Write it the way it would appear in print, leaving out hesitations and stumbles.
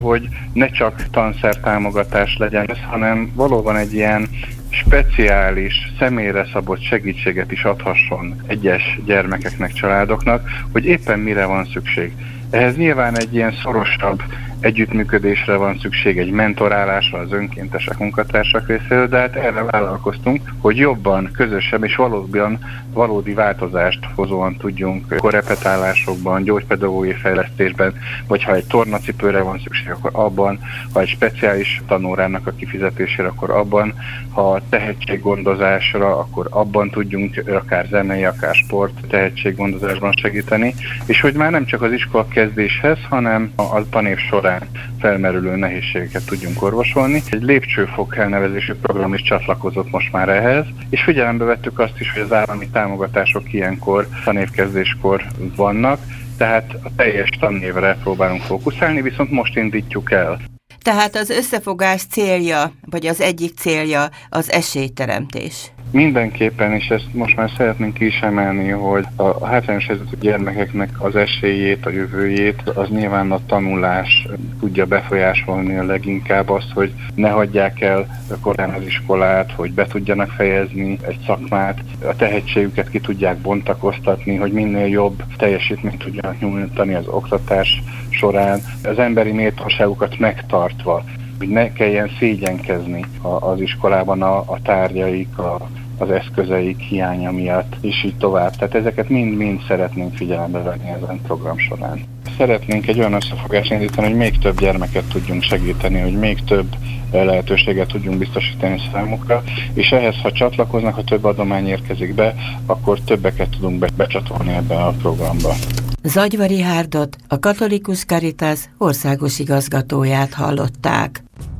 hogy ne csak tanszertámogatás legyen ez, hanem valóban egy ilyen speciális, személyre szabott segítséget is adhasson egyes gyermekeknek, családoknak, hogy éppen mire van szükség. Ehhez nyilván egy ilyen szorosabb együttműködésre van szükség, egy mentorálásra az önkéntesek, munkatársak részéről, de hát erre vállalkoztunk, hogy jobban, közösebb és valódi változást hozóan tudjunk korrepetálásokban, gyógypedagógiai fejlesztésben, vagy ha egy tornacipőre van szükség, akkor abban, ha egy speciális tanórának a kifizetésére, akkor abban, ha tehetséggondozásra, akkor abban tudjunk akár zenei, akár sport tehetséggondozásban segíteni, és hogy már nem csak az iskola kezdéshez, hanem a tanév során felmerülő nehézségeket tudjunk orvosolni. Egy lépcsőfok elnevezésű program is csatlakozott most már ehhez, és figyelembe vettük azt is, hogy az állami támogatások ilyenkor tanévkezdéskor vannak, tehát a teljes tanévre próbálunk fókuszálni, viszont most indítjuk el. Tehát az összefogás célja, vagy az egyik célja az esélyteremtés. Mindenképpen, és ezt most már szeretnénk ki is emelni, hogy a hátrányos helyzetű gyermekeknek az esélyét, a jövőjét, az nyilván a tanulás tudja befolyásolni a leginkább azt, hogy ne hagyják el korán az iskolát, hogy be tudjanak fejezni egy szakmát, a tehetségüket ki tudják bontakoztatni, hogy minél jobb teljesítményt tudjanak nyújtani az oktatás során, az emberi méltóságukat megtartva, hogy ne kelljen szégyenkezni az iskolában a tárgyaik, az eszközeik hiánya miatt, és így tovább. Tehát ezeket mind-mind szeretnénk figyelembe venni ezen program során. Szeretnénk egy olyan összefogást indítani, hogy még több gyermeket tudjunk segíteni, hogy még több lehetőséget tudjunk biztosítani számukra, és ehhez, ha csatlakoznak, ha több adomány érkezik be, akkor többeket tudunk becsatolni ebben a programba. Zagyva Rihárdot, a Katolikus Caritas országos igazgatóját hallották.